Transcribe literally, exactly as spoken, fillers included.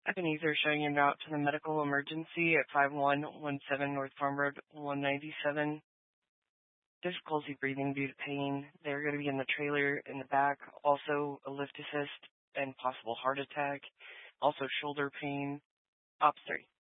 Ebenezer showing you out to the medical emergency at five one one seven North Farm Road one ninety-seven. Difficulty breathing due to pain. They're going to be in the trailer in the back. Also a lift assist and possible heart attack. Also shoulder pain. Ops three.